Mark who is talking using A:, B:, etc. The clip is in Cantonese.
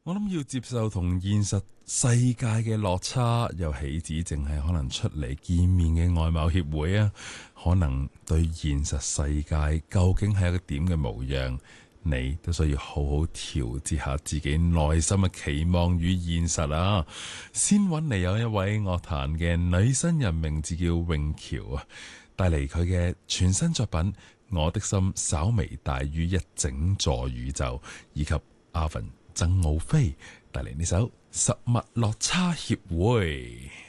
A: 我諗要接受同現實世界嘅落差，又豈止淨係可能出嚟見面嘅外貌協會啊，可能對現實世界究竟係一個點嘅模樣，你都需要好好調節下自己內心嘅期望與現實啊。先揾嚟有一位樂壇嘅女新人，名字叫詠喬啊，帶嚟佢嘅全新作品《我的心稍微大於一整座宇宙》，以及阿芬曾奧飛帶嚟呢首《實物落差協會》。